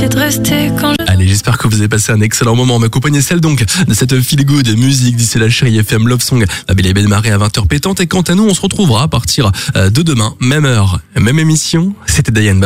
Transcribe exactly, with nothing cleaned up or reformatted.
essaie de rester quand je... Allez, j'espère que vous avez passé un excellent moment. Ma compagnie est celle donc de cette feel good musique d'ici la Chérie F M Love Song. La Belle et Belle Marée à vingt heures pétante. Et quant à nous, on se retrouvera à partir de demain, même heure, même émission. C'était Diane.